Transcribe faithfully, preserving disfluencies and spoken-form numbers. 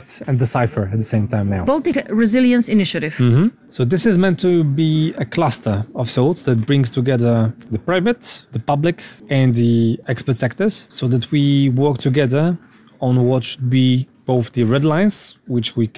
detect and decipher at the same time now. Baltic Resilience Initiative. Mm-hmm. So this is meant to be a cluster of sorts that brings together the private, the public, and the expert sectors, so that we work together on what should be both the red lines, which we